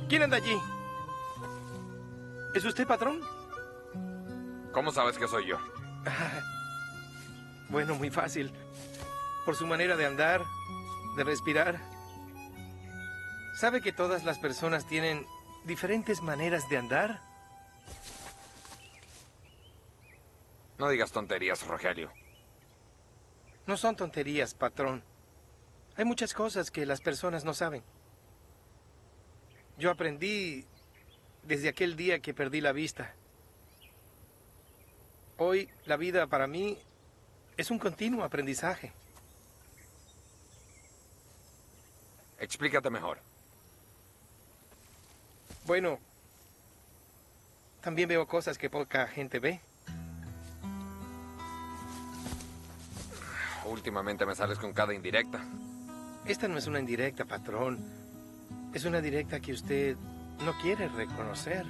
¿Quién anda allí? ¿Es usted, patrón? ¿Cómo sabes que soy yo? Bueno, muy fácil. Por su manera de andar, de respirar. ¿Sabe que todas las personas tienen diferentes maneras de andar? No digas tonterías, Rogelio. No son tonterías, patrón. Hay muchas cosas que las personas no saben. Yo aprendí desde aquel día que perdí la vista. Hoy la vida para mí es un continuo aprendizaje. Explícate mejor. Bueno, también veo cosas que poca gente ve. Últimamente me sales con cada indirecta. Esta no es una indirecta, patrón. Es una directa que usted no quiere reconocer.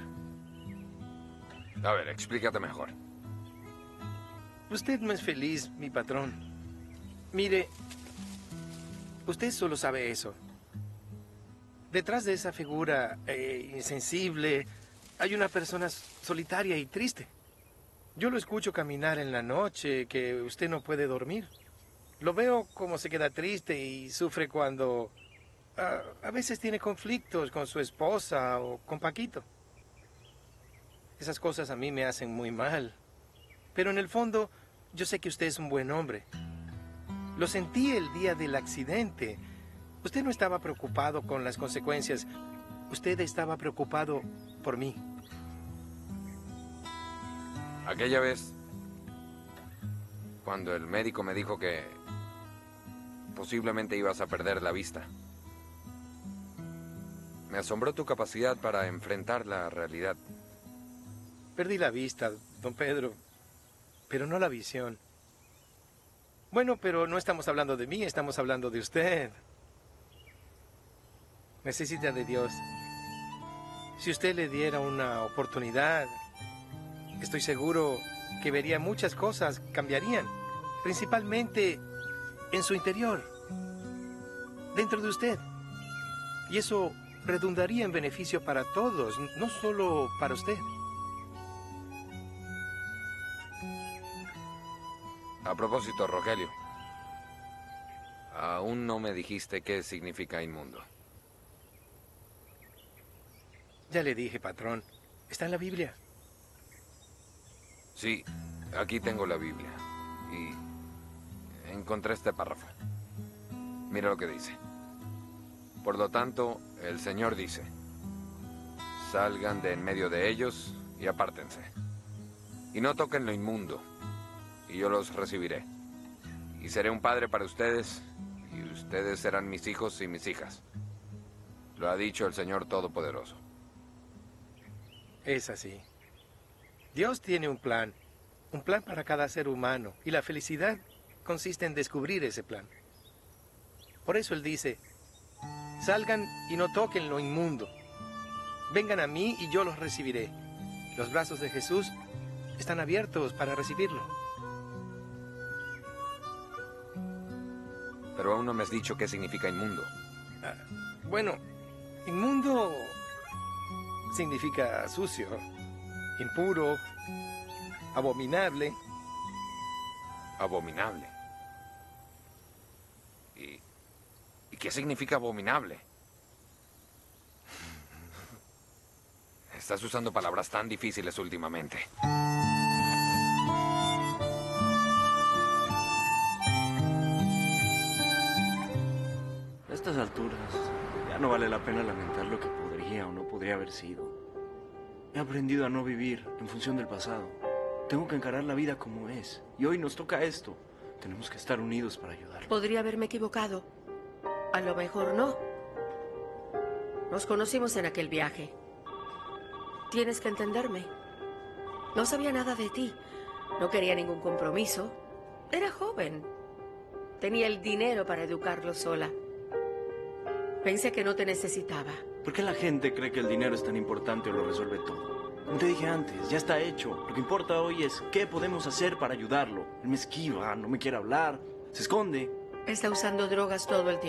A ver, explícate mejor. Usted no es feliz, mi patrón. Mire, usted solo sabe eso. Detrás de esa figura insensible hay una persona solitaria y triste. Yo lo escucho caminar en la noche, que usted no puede dormir. Lo veo como se queda triste y sufre cuando a veces tiene conflictos con su esposa o con Paquito. Esas cosas a mí me hacen muy mal. Pero en el fondo, yo sé que usted es un buen hombre. Lo sentí el día del accidente. Usted no estaba preocupado con las consecuencias. Usted estaba preocupado por mí. Aquella vez, cuando el médico me dijo que posiblemente ibas a perder la vista, me asombró tu capacidad para enfrentar la realidad. Perdí la vista, don Pedro, pero no la visión. Bueno, pero no estamos hablando de mí, estamos hablando de usted. Necesita de Dios. Si usted le diera una oportunidad, estoy seguro que vería muchas cosas cambiarían, principalmente en su interior, dentro de usted. Y eso redundaría en beneficio para todos, no solo para usted. A propósito, Rogelio, aún no me dijiste qué significa inmundo. Ya le dije, patrón, está en la Biblia. Sí, aquí tengo la Biblia y encontré este párrafo. Mira lo que dice. Por lo tanto, el Señor dice: salgan de en medio de ellos y apártense. Y no toquen lo inmundo, y yo los recibiré. Y seré un padre para ustedes, y ustedes serán mis hijos y mis hijas. Lo ha dicho el Señor Todopoderoso. Es así. Dios tiene un plan para cada ser humano, y la felicidad consiste en descubrir ese plan. Por eso Él dice: salgan y no toquen lo inmundo. Vengan a mí y yo los recibiré. Los brazos de Jesús están abiertos para recibirlo. Pero aún no me has dicho qué significa inmundo. Bueno, inmundo significa sucio, impuro, abominable. Abominable. ¿Y qué significa abominable? Estás usando palabras tan difíciles últimamente. A estas alturas, ya no vale la pena lamentar lo que podría o no podría haber sido. He aprendido a no vivir en función del pasado. Tengo que encarar la vida como es. Y hoy nos toca esto. Tenemos que estar unidos para ayudar. Podría haberme equivocado. A lo mejor no. Nos conocimos en aquel viaje. Tienes que entenderme. No sabía nada de ti. No quería ningún compromiso. Era joven. Tenía el dinero para educarlo sola. Pensé que no te necesitaba. ¿Por qué la gente cree que el dinero es tan importante o lo resuelve todo? Como te dije antes, ya está hecho. Lo que importa hoy es qué podemos hacer para ayudarlo. Él me esquiva, no me quiere hablar, se esconde. Está usando drogas todo el tiempo.